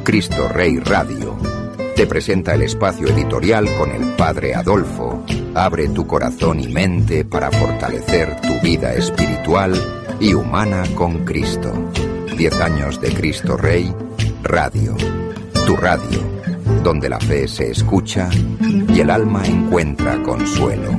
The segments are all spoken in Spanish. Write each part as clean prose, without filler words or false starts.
Cristo Rey Radio te presenta el espacio editorial con el Padre Adolfo. Abre tu corazón y mente para fortalecer tu vida espiritual y humana con Cristo. 10 años de Cristo Rey Radio. Tu radio, donde la fe se escucha y el alma encuentra consuelo.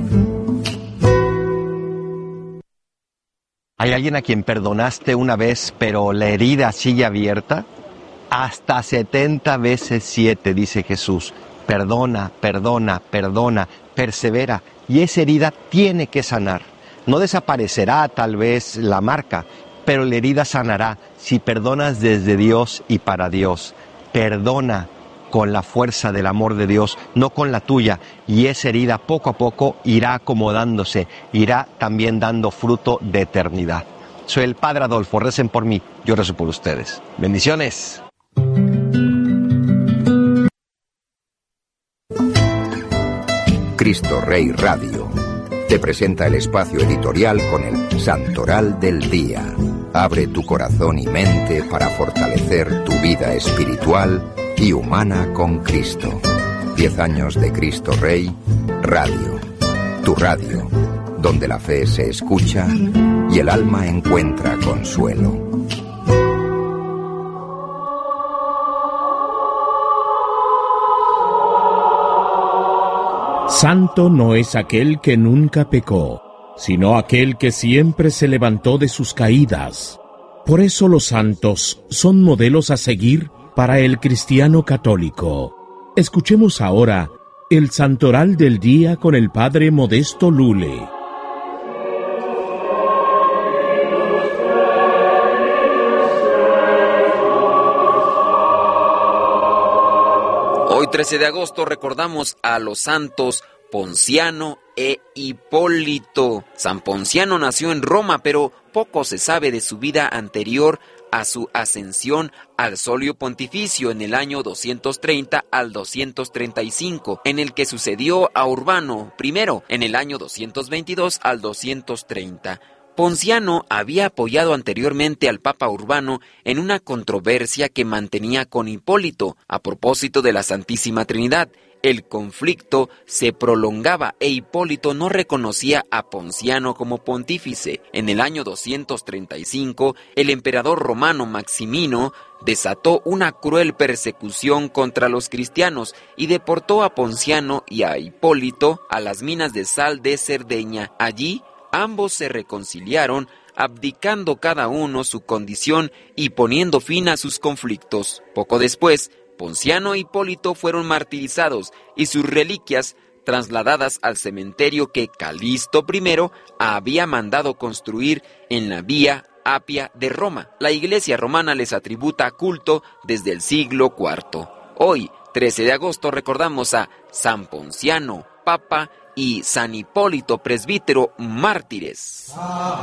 ¿Hay alguien a quien perdonaste una vez, pero la herida sigue abierta? Hasta 70 veces 7, dice Jesús. Perdona, perdona, perdona, persevera. Y esa herida tiene que sanar. No desaparecerá tal vez la marca, pero la herida sanará si perdonas desde Dios y para Dios. Perdona con la fuerza del amor de Dios, no con la tuya. Y esa herida poco a poco irá acomodándose, irá también dando fruto de eternidad. Soy el Padre Adolfo, recen por mí, yo rezo por ustedes. Bendiciones. Cristo Rey Radio te presenta el espacio editorial con el Santoral del Día. Abre tu corazón y mente para fortalecer tu vida espiritual y humana con Cristo. 10 años de Cristo Rey Radio. Tu radio, donde la fe se escucha y el alma encuentra consuelo. Santo no es aquel que nunca pecó, sino aquel que siempre se levantó de sus caídas. Por eso los santos son modelos a seguir para el cristiano católico. Escuchemos ahora el Santoral del Día con el Padre Modesto Lule. Hoy 13 de agosto recordamos a los santos Ponciano e Hipólito. San Ponciano nació en Roma, pero poco se sabe de su vida anterior a su ascensión al solio pontificio en el año 230 al 235, en el que sucedió a Urbano I en el año 222 al 230. Ponciano había apoyado anteriormente al Papa Urbano en una controversia que mantenía con Hipólito a propósito de la Santísima Trinidad. El conflicto se prolongaba e Hipólito no reconocía a Ponciano como pontífice. En el año 235, el emperador romano Maximino desató una cruel persecución contra los cristianos y deportó a Ponciano y a Hipólito a las minas de sal de Cerdeña. Allí, ambos se reconciliaron, abdicando cada uno su condición y poniendo fin a sus conflictos. Poco después, Ponciano e Hipólito fueron martirizados y sus reliquias trasladadas al cementerio que Calixto I había mandado construir en la Vía Apia de Roma. La Iglesia romana les atributa culto desde el siglo IV. Hoy, 13 de agosto, recordamos a San Ponciano, Papa, y San Hipólito, presbítero, mártires.